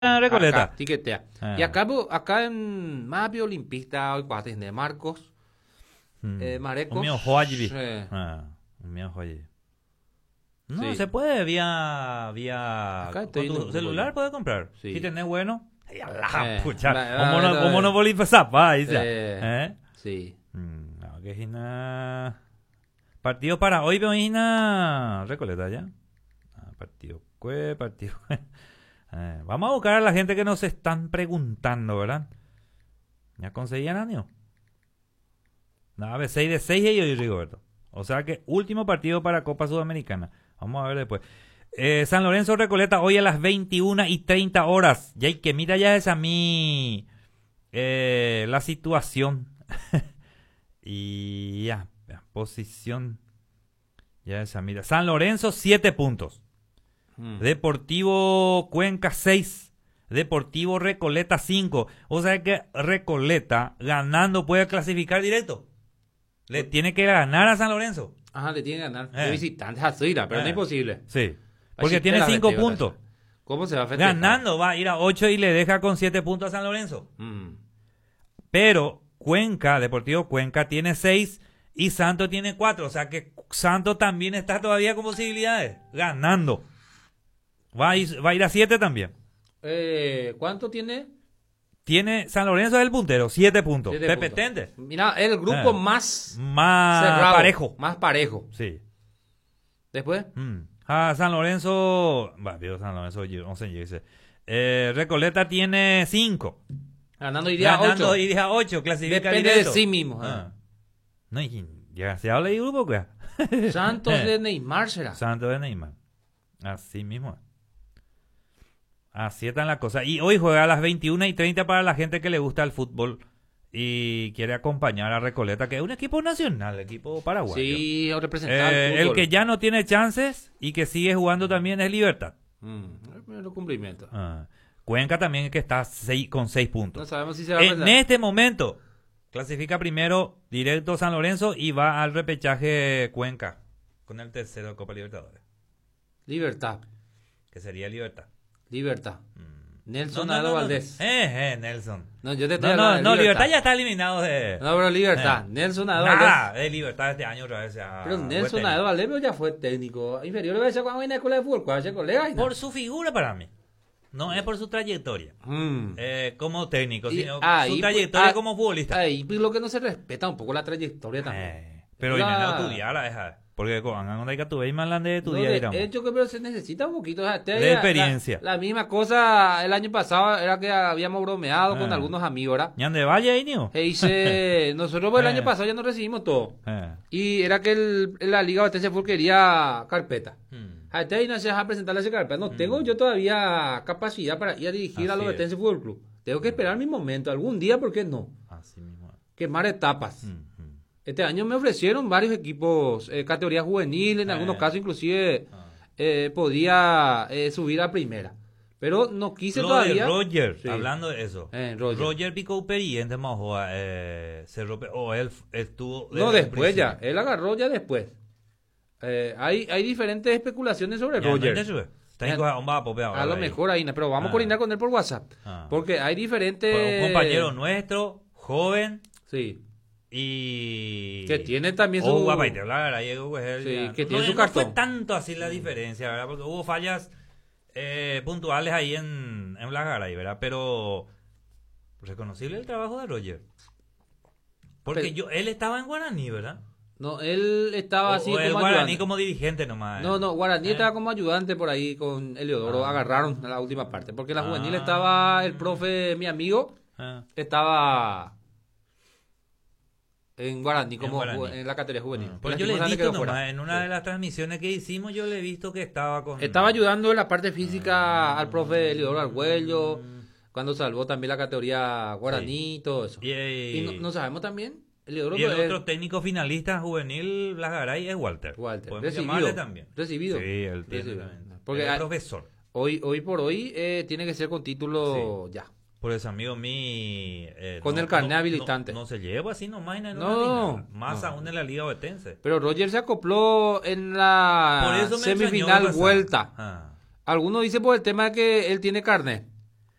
Recoleta. Acá, tiquetea. Ah. Y acá en Mapio Olimpista, hoy cuates de Marcos, Marecos. Un mío Joajibi. eh, Un mío Joajibi. No, Sí. se puede Acá con estoy tu viendo celular Google. puedes comprar. Sí. Si tenés bueno. Pucha, va, como Monopoly Zapa, dice. Sí. No, que hina. Partido para hoy, veo hina. Recoleta ya. Partido partido. Vamos a buscar a la gente que nos están preguntando, ¿verdad? ¿Ya conseguían año? Nada, 6 de 6 y hoy, Rigoberto. O sea que último partido para Copa Sudamericana. Vamos a ver después. San Lorenzo Recoleta hoy a las 21:30 horas. Y hay que mira ya esa la situación. Y ya, posición. Ya esa mira. San Lorenzo 7 puntos. Deportivo Cuenca 6. Deportivo Recoleta 5. O sea que Recoleta ganando puede clasificar directo. Le tiene que ganar a San Lorenzo. Ajá, le tiene que ganar. De visitantes a Suira, pero no es posible. Sí. Porque Así tiene te la 5 metí, puntos. ¿Cómo se va a festejar? Ganando va a ir a 8 y le deja con 7 puntos a San Lorenzo. Pero Cuenca, Deportivo Cuenca tiene 6 y Santos tiene 4. O sea que Santos también está todavía con posibilidades. Ganando. Va a ir a 7 también. ¿Cuánto tiene? Tiene San Lorenzo es el puntero, 7 puntos. 7 Pepe puntos. Tente. Mira, el grupo más cerrado, parejo. más parejo. Sí. Después, San Lorenzo. San Lorenzo, no sé, dice. Recoleta tiene 5. ganando iría a 8. iría a 8, clasifica Depende directo. de sí mismo. No, ya se habla de grupo, ¿qué? Santos de Neymar será. Santos de Neymar. Así mismo. Así están las cosas. Y hoy juega a las 21:30 para la gente que le gusta el fútbol y quiere acompañar a Recoleta, que es un equipo nacional, equipo paraguayo. Sí, representar el que ya no tiene chances y que sigue jugando también es Libertad. El primer cumplimiento. Cuenca también que está con 6 puntos. No sabemos si se va a En presentar. este momento clasifica primero directo San Lorenzo y va al repechaje Cuenca con el tercero de Copa Libertadores, Libertad. que sería Libertad. Nelson Nado Valdés. Nelson. No, yo te estoy hablando No, de Libertad ya está eliminado de... No, pero Libertad. Nelson Nado Valdés. Nada, de Libertad este año otra vez. Pero Nelson Nado Valdés ya fue técnico. Inferior le va a decir cuando viene a la escuela de fútbol. ¿Cuál es el colega? Por su figura para mí. No es por su trayectoria. Como técnico, sino su pues, trayectoria como futbolista. Ahí pues, lo que no se respeta un poco la trayectoria también. Pero y no estudiar la deja. Porque con hay que tuve y más de estudiar, digamos. De hecho, que pero se necesita un poquito de experiencia. La misma cosa el año pasado era que habíamos bromeado con algunos amigos, ¿verdad? ¿Y ande vaya ahí, niño? E dice, nosotros pues, el año pasado ya nos recibimos todo. Y era que la Liga Batense Fútbol quería carpeta. Hasta ahí no se deja presentarle esa carpeta. No tengo yo todavía capacidad para ir a dirigir a los Batense Fútbol Club. Tengo que esperar mi momento. Algún día, ¿por qué no? Así mismo. Quemar etapas. Este año me ofrecieron varios equipos, categoría juvenil, en algunos casos inclusive podía subir a primera. Pero no quise todavía. Roger, Sí. Hablando de eso. Roger picó periente más se rompe, él estuvo... No, después ya, él agarró ya después. Hay diferentes especulaciones sobre Roger. A lo mejor ahí, pero vamos a coordinar con él por WhatsApp. Porque hay diferentes... Un compañero nuestro, joven... Sí. Y que tiene también su que tiene su cartón. No fue tanto así la diferencia, ¿verdad? Porque hubo fallas puntuales ahí en Blagaray, ¿verdad? Pero reconocible el trabajo de Roger. Porque él estaba en Guaraní, ¿verdad? No, él estaba así como Guaraní ayudante. Como dirigente nomás. No, Guaraní estaba como ayudante por ahí con Eliodoro. Agarraron a la última parte. Porque en la juvenil estaba el profe, mi amigo, estaba... En Guaraní, en la categoría juvenil. Pues yo le he visto nomás, en una de las transmisiones que hicimos, yo le he visto que estaba con... Estaba ayudando en la parte física al profe Eliodoro Argüello, cuando salvó también la categoría Guaraní y todo eso. Y no sabemos también, Eliodoro... Y el otro técnico finalista juvenil Blagaray es Walter. Podemos llamarle también. Recibido. Sí, él tiene también. Porque el profesor. Hoy por hoy tiene que ser con título ya. Por eso, amigo mío, con el carnet habilitante. No se lleva así nomás en más aún en la Liga Ovetense. Pero Roger se acopló en la semifinal vuelta. Algunos dicen por el tema de que él tiene carnet.